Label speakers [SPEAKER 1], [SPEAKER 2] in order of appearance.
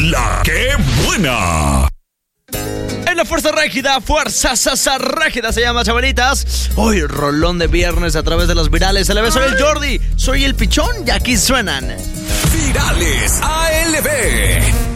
[SPEAKER 1] La que buena.
[SPEAKER 2] En la Fuerza Régida, Fuerza Sasa Régida se llama, chavalitas. Hoy, rolón de viernes a través de los virales. ALB, soy el Jordi, soy el Pichón y aquí suenan
[SPEAKER 1] Virales ALB.